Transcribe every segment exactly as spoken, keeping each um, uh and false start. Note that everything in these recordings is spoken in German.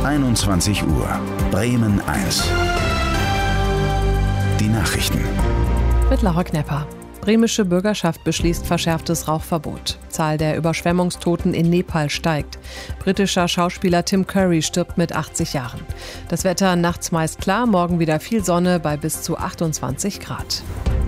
einundzwanzig Uhr. Bremen eins. Die Nachrichten. Mit Laura Knepper. Bremische Bürgerschaft beschließt verschärftes Rauchverbot. Zahl der Überschwemmungstoten in Nepal steigt. Britischer Schauspieler Tim Curry stirbt mit achtzig Jahren. Das Wetter nachts meist klar, morgen wieder viel Sonne bei bis zu achtundzwanzig Grad.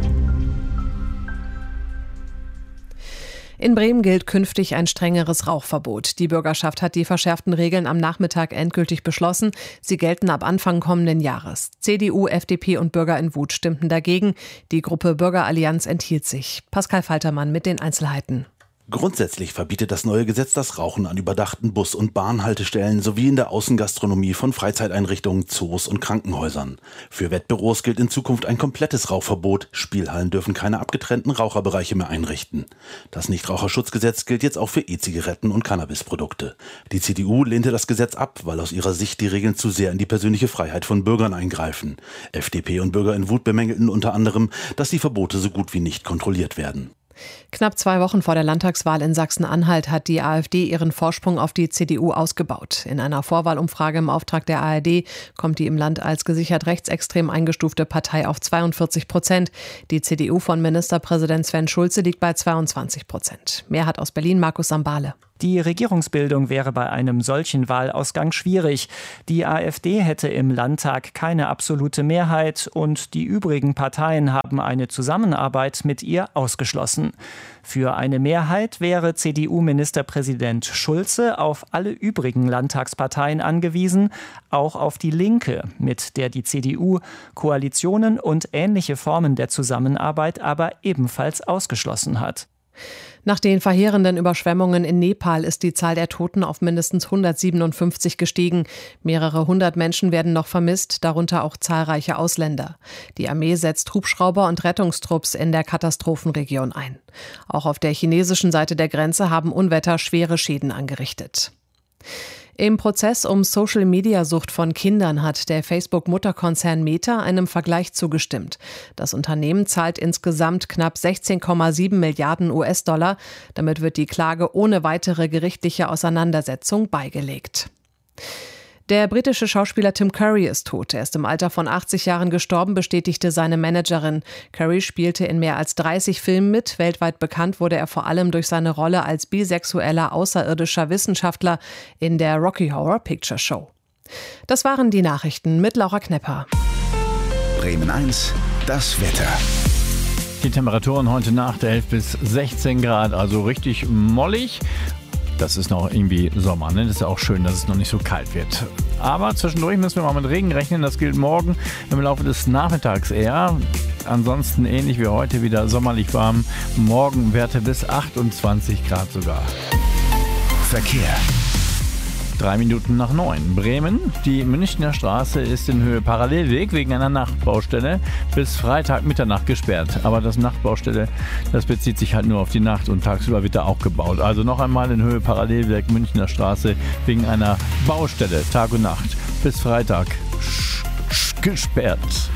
In Bremen gilt künftig ein strengeres Rauchverbot. Die Bürgerschaft hat die verschärften Regeln am Nachmittag endgültig beschlossen. Sie gelten ab Anfang kommenden Jahres. C D U, F D P und Bürger in Wut stimmten dagegen. Die Gruppe Bürgerallianz enthielt sich. Pascal Faltermann mit den Einzelheiten. Grundsätzlich verbietet das neue Gesetz das Rauchen an überdachten Bus- und Bahnhaltestellen sowie in der Außengastronomie von Freizeiteinrichtungen, Zoos und Krankenhäusern. Für Wettbüros gilt in Zukunft ein komplettes Rauchverbot. Spielhallen dürfen keine abgetrennten Raucherbereiche mehr einrichten. Das Nichtraucherschutzgesetz gilt jetzt auch für E-Zigaretten und Cannabisprodukte. Die C D U lehnte das Gesetz ab, weil aus ihrer Sicht die Regeln zu sehr in die persönliche Freiheit von Bürgern eingreifen. F D P und Bürger in Wut bemängelten unter anderem, dass die Verbote so gut wie nicht kontrolliert werden. Knapp zwei Wochen vor der Landtagswahl in Sachsen-Anhalt hat die AfD ihren Vorsprung auf die C D U ausgebaut. In einer Vorwahlumfrage im Auftrag der A R D kommt die im Land als gesichert rechtsextrem eingestufte Partei auf zweiundvierzig Prozent. Die C D U von Ministerpräsident Sven Schulze liegt bei zweiundzwanzig Prozent. Mehr hat aus Berlin Markus Sambale. Die Regierungsbildung wäre bei einem solchen Wahlausgang schwierig. Die AfD hätte im Landtag keine absolute Mehrheit und die übrigen Parteien haben eine Zusammenarbeit mit ihr ausgeschlossen. Für eine Mehrheit wäre C D U-Ministerpräsident Schulze auf alle übrigen Landtagsparteien angewiesen, auch auf die Linke, mit der die C D U Koalitionen und ähnliche Formen der Zusammenarbeit aber ebenfalls ausgeschlossen hat. Nach den verheerenden Überschwemmungen in Nepal ist die Zahl der Toten auf mindestens hundertsiebenundfünfzig gestiegen. Mehrere hundert Menschen werden noch vermisst, darunter auch zahlreiche Ausländer. Die Armee setzt Hubschrauber und Rettungstrupps in der Katastrophenregion ein. Auch auf der chinesischen Seite der Grenze haben Unwetter schwere Schäden angerichtet. Im Prozess um Social-Media-Sucht von Kindern hat der Facebook-Mutterkonzern Meta einem Vergleich zugestimmt. Das Unternehmen zahlt insgesamt knapp sechzehn Komma sieben Milliarden U S-Dollar. Damit wird die Klage ohne weitere gerichtliche Auseinandersetzung beigelegt. Der britische Schauspieler Tim Curry ist tot. Er ist im Alter von achtzig Jahren gestorben, bestätigte seine Managerin. Curry spielte in mehr als dreißig Filmen mit. Weltweit bekannt wurde er vor allem durch seine Rolle als bisexueller außerirdischer Wissenschaftler in der Rocky Horror Picture Show. Das waren die Nachrichten mit Laura Knepper. Bremen eins, das Wetter. Die Temperaturen heute Nacht elf bis sechzehn Grad, also richtig mollig. Das ist noch irgendwie Sommer, ne? Das ist ja auch schön, dass es noch nicht so kalt wird. Aber zwischendurch müssen wir mal mit Regen rechnen. Das gilt morgen im Laufe des Nachmittags eher. Ansonsten ähnlich wie heute wieder sommerlich warm. Morgen Werte bis achtundzwanzig Grad sogar. Verkehr. Drei Minuten nach neun. Bremen. Die Münchner Straße ist in Höhe Parallelweg wegen einer Nachtbaustelle bis Freitag Mitternacht gesperrt. Aber das Nachtbaustelle, das bezieht sich halt nur auf die Nacht und tagsüber wird da auch gebaut. Also noch einmal in Höhe Parallelweg Münchner Straße wegen einer Baustelle Tag und Nacht bis Freitag gesperrt.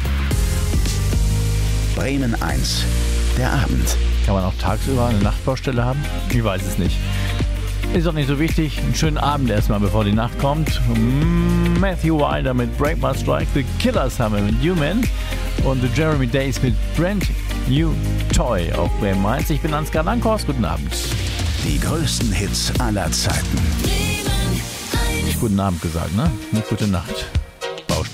Bremen eins, der Abend. Kann man auch tagsüber eine Nachtbaustelle haben? Ich weiß es nicht. Ist auch nicht so wichtig. Einen schönen Abend erstmal, bevor die Nacht kommt. Matthew Wilder mit Break My Strike. The Killers haben wir mit Human. Und The Jeremy Days mit Brand New Toy auf Bremen eins. Ich bin Ansgar Lankhorst. Guten Abend. Die größten Hits aller Zeiten. Nicht guten Abend gesagt, ne? Nicht gute Nacht.